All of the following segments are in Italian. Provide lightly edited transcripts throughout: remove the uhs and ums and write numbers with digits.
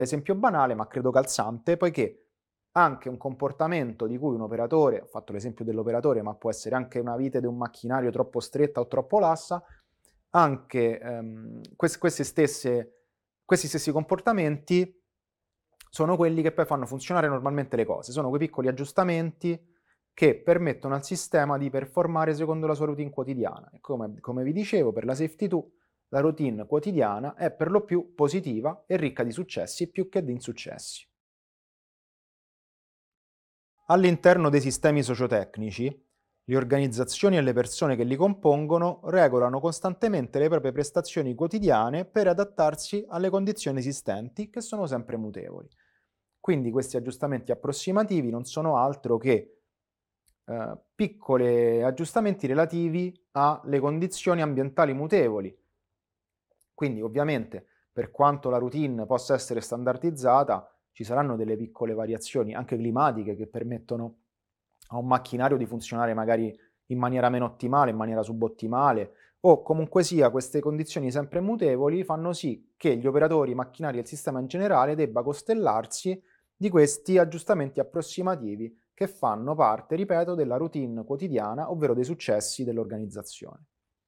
esempio banale, ma credo calzante, poiché anche un comportamento di cui un operatore, ho fatto l'esempio dell'operatore, ma può essere anche una vite di un macchinario troppo stretta o troppo lassa, anche questi stessi comportamenti sono quelli che poi fanno funzionare normalmente le cose. Sono quei piccoli aggiustamenti che permettono al sistema di performare secondo la sua routine quotidiana. E come vi dicevo, per la Safety 2, la routine quotidiana è per lo più positiva e ricca di successi più che di insuccessi. All'interno dei sistemi sociotecnici, le organizzazioni e le persone che li compongono regolano costantemente le proprie prestazioni quotidiane per adattarsi alle condizioni esistenti, che sono sempre mutevoli. Quindi questi aggiustamenti approssimativi non sono altro che piccoli aggiustamenti relativi alle condizioni ambientali mutevoli. Quindi ovviamente, per quanto la routine possa essere standardizzata, ci saranno delle piccole variazioni, anche climatiche, che permettono a un macchinario di funzionare magari in maniera meno ottimale, in maniera subottimale, o comunque sia queste condizioni sempre mutevoli fanno sì che gli operatori, i macchinari e il sistema in generale debba costellarsi di questi aggiustamenti approssimativi che fanno parte, ripeto, della routine quotidiana, ovvero dei successi dell'organizzazione.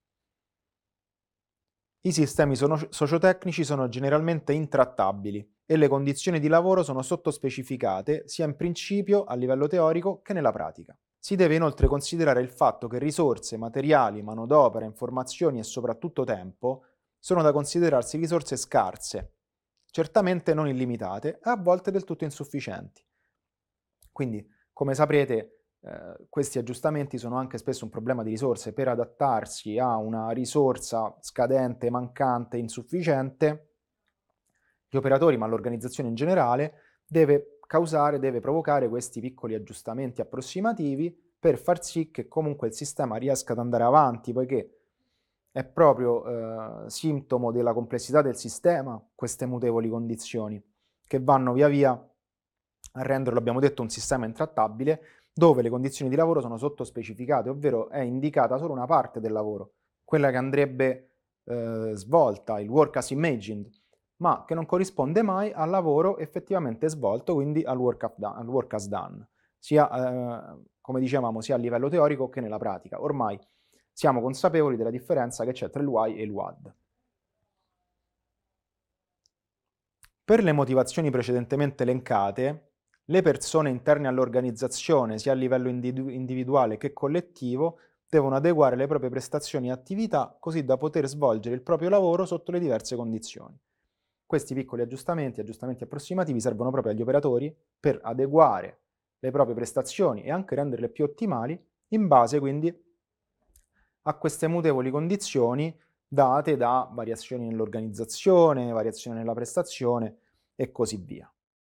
I sistemi sociotecnici sono generalmente intrattabili e le condizioni di lavoro sono sottospecificate sia in principio a livello teorico che nella pratica. Si deve inoltre considerare il fatto che risorse, materiali, manodopera, informazioni e soprattutto tempo sono da considerarsi risorse scarse, certamente non illimitate e a volte del tutto insufficienti. Quindi, come saprete, questi aggiustamenti sono anche spesso un problema di risorse. Per adattarsi a una risorsa scadente, mancante, insufficiente, gli operatori, ma l'organizzazione in generale, deve provocare questi piccoli aggiustamenti approssimativi per far sì che comunque il sistema riesca ad andare avanti, poiché è proprio sintomo della complessità del sistema queste mutevoli condizioni, che vanno via via a renderlo, abbiamo detto, un sistema intrattabile, dove le condizioni di lavoro sono sottospecificate, ovvero è indicata solo una parte del lavoro, quella che andrebbe svolta, il work as imagined, ma che non corrisponde mai al lavoro effettivamente svolto, quindi al work as done, sia, come dicevamo, sia a livello teorico che nella pratica. Ormai siamo consapevoli della differenza che c'è tra il why e il what. Per le motivazioni precedentemente elencate, le persone interne all'organizzazione, sia a livello individuale che collettivo, devono adeguare le proprie prestazioni e attività così da poter svolgere il proprio lavoro sotto le diverse condizioni. Questi piccoli aggiustamenti approssimativi, servono proprio agli operatori per adeguare le proprie prestazioni e anche renderle più ottimali in base quindi a queste mutevoli condizioni date da variazioni nell'organizzazione, variazioni nella prestazione e così via.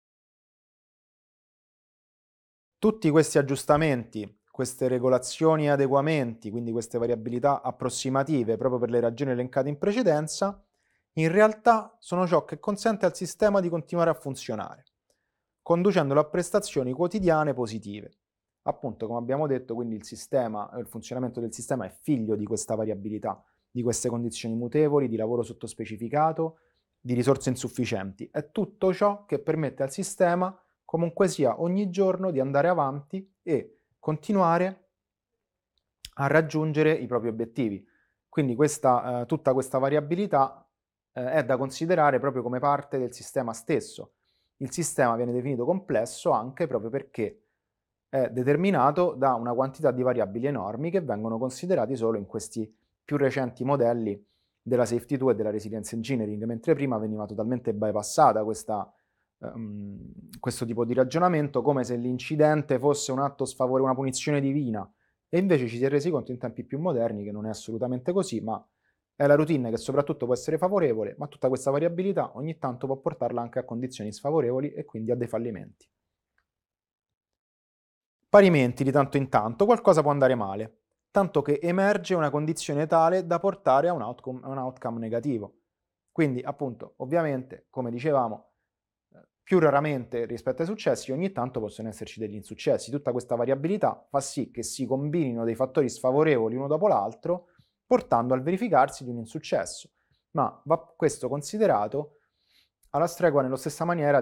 Tutti questi aggiustamenti, queste regolazioni e adeguamenti, quindi queste variabilità approssimative proprio per le ragioni elencate in precedenza, in realtà sono ciò che consente al sistema di continuare a funzionare, conducendolo a prestazioni quotidiane positive. Appunto, come abbiamo detto, quindi il funzionamento del sistema è figlio di questa variabilità, di queste condizioni mutevoli, di lavoro sottospecificato, di risorse insufficienti. È tutto ciò che permette al sistema, comunque sia, ogni giorno di andare avanti e continuare a raggiungere i propri obiettivi. Quindi tutta questa variabilità è da considerare proprio come parte del sistema stesso. Il sistema viene definito complesso anche proprio perché è determinato da una quantità di variabili enormi che vengono considerati solo in questi più recenti modelli della Safety 2 e della Resilience Engineering, mentre prima veniva totalmente bypassata questo tipo di ragionamento, come se l'incidente fosse un atto sfavorevole, una punizione divina, e invece ci si è resi conto in tempi più moderni che non è assolutamente così, ma è la routine che soprattutto può essere favorevole, ma tutta questa variabilità ogni tanto può portarla anche a condizioni sfavorevoli e quindi a dei fallimenti. Parimenti, di tanto in tanto, qualcosa può andare male, tanto che emerge una condizione tale da portare a un outcome negativo. Quindi, appunto, ovviamente, come dicevamo, più raramente rispetto ai successi, ogni tanto possono esserci degli insuccessi. Tutta questa variabilità fa sì che si combinino dei fattori sfavorevoli uno dopo l'altro, portando al verificarsi di un insuccesso. Ma va questo considerato Alla stregua, nello stessa maniera,